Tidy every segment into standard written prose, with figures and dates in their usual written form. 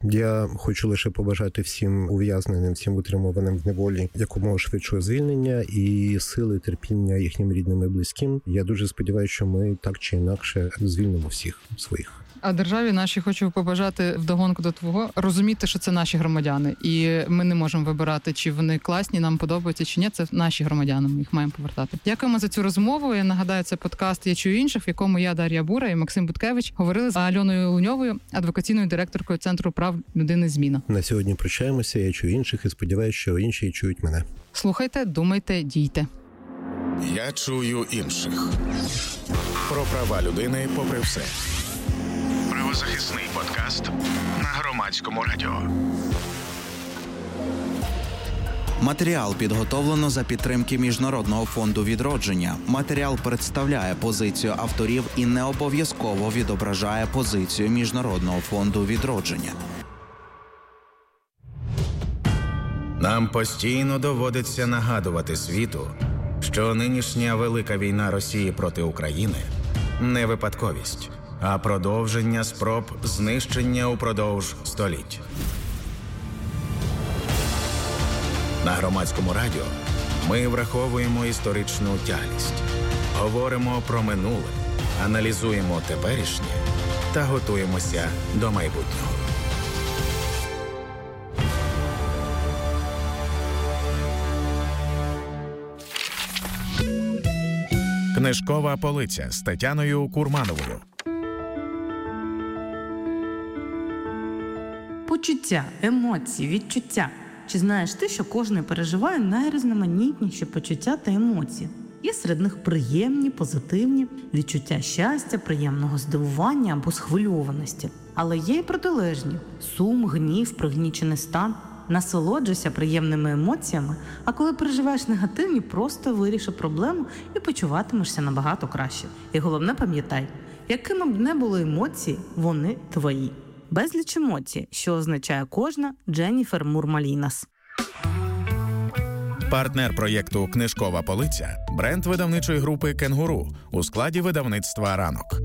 Я хочу лише побажати всім ув'язненим, всім утримуваним в неволі якомога швидшого звільнення і сили, терпіння їхнім рідним і близьким. Я дуже сподіваюся, що ми так чи інакше звільнимо всіх своїх. А державі нашій хочу побажати вдогонку до твого розуміти, що це наші громадяни. І ми не можемо вибирати, чи вони класні, нам подобаються, чи ні. Це наші громадяни, ми їх маємо повертати. Дякуємо за цю розмову. Я нагадаю, це подкаст «Я чую інших», в якому я, Дар'я Бура і Максим Буткевич говорили з Альоною Луньовою, адвокаційною директоркою Центру прав людини «Зміна». На сьогодні прощаємося. Я чую інших і сподіваюся, що інші чують мене. Слухайте, думайте, дійте. Я чую інших. Про права людини попри все. Правозахисний подкаст на Громадському радіо. Матеріал підготовлено за підтримки Міжнародного фонду відродження. Матеріал представляє позицію авторів і не обов'язково відображає позицію Міжнародного фонду відродження. Нам постійно доводиться нагадувати світу, що нинішня велика війна Росії проти України не випадковість, а продовження спроб знищення упродовж століть. На Громадському радіо ми враховуємо історичну тяглість, говоримо про минуле, аналізуємо теперішнє та готуємося до майбутнього. Книжкова полиця з Тетяною Курмановою. Почуття, емоції, відчуття. Чи знаєш ти, що кожен переживає найрізноманітніші почуття та емоції? Є серед них приємні, позитивні, відчуття щастя, приємного здивування або схвильованості. Але є й протилежні – сум, гнів, пригнічений стан. Насолоджуйся приємними емоціями, а коли переживаєш негативні, просто виріши проблему і почуватимешся набагато краще. І головне пам'ятай, якими б не були емоції, вони твої. Безліч емоцій, що означає кожна, Дженніфер Мур-Малінас. Партнер проєкту «Книжкова полиця» – бренд видавничої групи «Кенгуру» у складі видавництва «Ранок».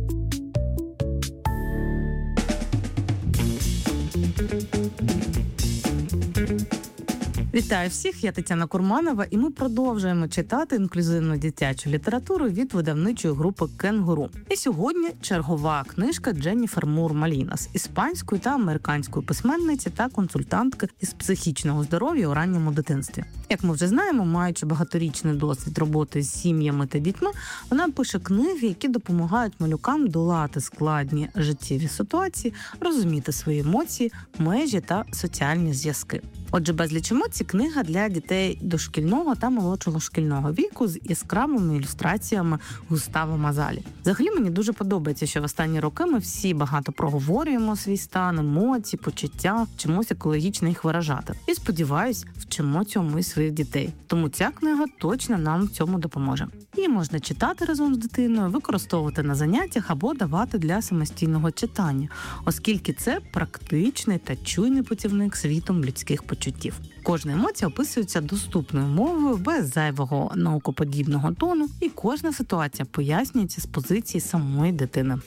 Вітаю всіх, я Тетяна Курманова, і ми продовжуємо читати інклюзивну дитячу літературу від видавничої групи «Кенгуру». І сьогодні чергова книжка Дженніфер Мур-Малінас, іспанської та американської письменниці та консультантки із психічного здоров'я у ранньому дитинстві. Як ми вже знаємо, маючи багаторічний досвід роботи з сім'ями та дітьми, вона пише книги, які допомагають малюкам долати складні життєві ситуації, розуміти свої емоції, межі та соціальні зв'язки. Отже, «Безліч емоцій» – книга для дітей дошкільного та молодшого шкільного віку з яскравими ілюстраціями Густаво Мазалі. Взагалі, мені дуже подобається, що в останні роки ми всі багато проговорюємо свій стан, емоції, почуття, вчимося екологічно їх виражати. І, сподіваюсь, вчимо цьому і своїх дітей. Тому ця книга точно нам в цьому допоможе. Її можна читати разом з дитиною, використовувати на заняттях або давати для самостійного читання, оскільки це практичний та чуйний путівник світом людських почуттів. Кожна емоція описується доступною мовою, без зайвого наукоподібного тону, і кожна ситуація пояснюється з позиції самої дитини.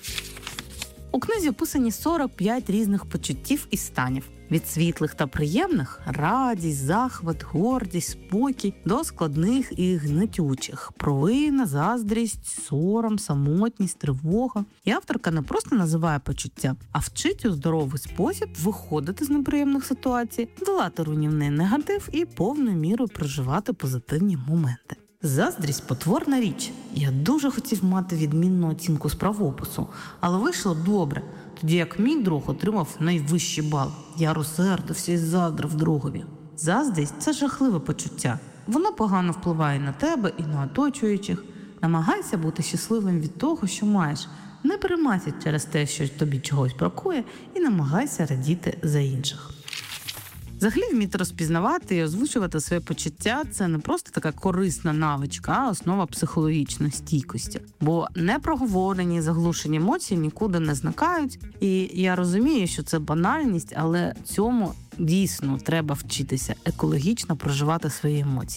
У книзі описані 45 різних почуттів і станів. Від світлих та приємних – радість, захват, гордість, спокій – до складних і гнетючих – провина, заздрість, сором, самотність, тривога. І авторка не просто називає почуття, а вчить у здоровий спосіб виходити з неприємних ситуацій, долати руйнівний негатив і повною мірою проживати позитивні моменти. Заздрість – потворна річ. Я дуже хотів мати відмінну оцінку з правопису, але вийшло добре. Тоді як мій друг отримав найвищий бал. Я розсердився і заздрив другові. Заздрість – це жахливе почуття. Воно погано впливає на тебе і на оточуючих. Намагайся бути щасливим від того, що маєш. Не переймайся через те, що тобі чогось бракує, і намагайся радіти за інших. Взагалі вміти розпізнавати і озвучувати своє почуття – це не просто така корисна навичка, а основа психологічної стійкості. Бо непроговорені, заглушені емоції нікуди не зникають. І я розумію, що це банальність, але цьому дійсно треба вчитися екологічно проживати свої емоції.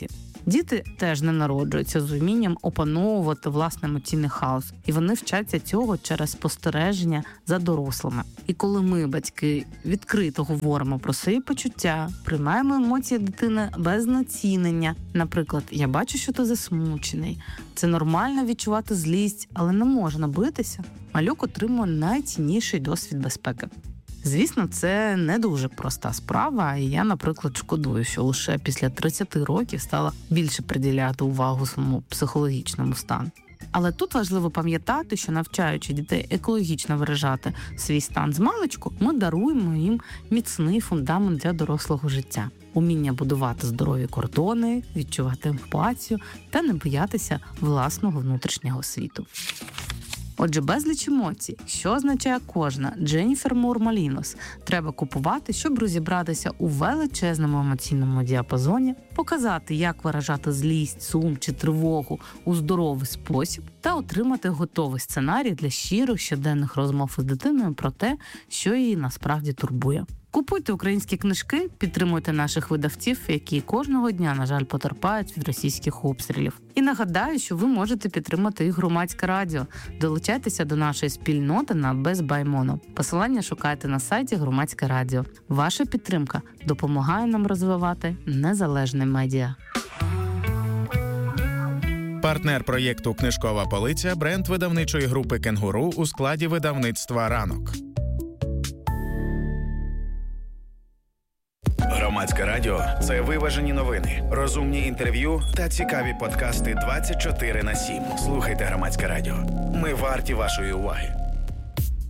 Діти теж не народжуються з умінням опановувати власний емоційний хаос. І вони вчаться цього через спостереження за дорослими. І коли ми, батьки, відкрито говоримо про свої почуття, приймаємо емоції дитини без націнення. Наприклад, я бачу, що ти засмучений. Це нормально відчувати злість, але не можна битися. Малюк отримує найцінніший досвід безпеки. Звісно, це не дуже проста справа, і я, наприклад, шкодую, що лише після 30 років стала більше приділяти увагу своєму психологічному стану. Але тут важливо пам'ятати, що навчаючи дітей екологічно виражати свій стан змалечку, ми даруємо їм міцний фундамент для дорослого життя. Уміння будувати здорові кордони, відчувати емпатію та не боятися власного внутрішнього світу. Отже, безліч емоцій, що означає кожна, Дженніфер Мур-Малінос, треба купувати, щоб розібратися у величезному емоційному діапазоні, показати, як виражати злість, сум чи тривогу у здоровий спосіб та отримати готовий сценарій для щирих щоденних розмов із дитиною про те, що її насправді турбує. Купуйте українські книжки, підтримуйте наших видавців, які кожного дня, на жаль, потерпають від російських обстрілів. І нагадаю, що ви можете підтримати і Громадське радіо. Долучайтеся до нашої спільноти на Безбаймоно. Посилання шукайте на сайті Громадське радіо. Ваша підтримка допомагає нам розвивати незалежне медіа. Партнер проєкту «Книжкова полиця» – бренд видавничої групи «Кенгуру» у складі видавництва «Ранок». Громадське радіо – це виважені новини, розумні інтерв'ю та цікаві подкасти 24/7. Слухайте Громадське радіо. Ми варті вашої уваги.